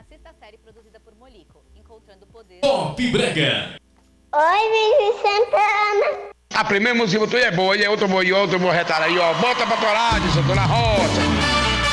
Assista a série produzida por Molico, Encontrando o Poder. Pop Brega. Oi, Vivi Santana. A primeira música que tu é boa, e a outra boa, e outra boa retalho aí, ó. Bota pra torar, Santana Rosa.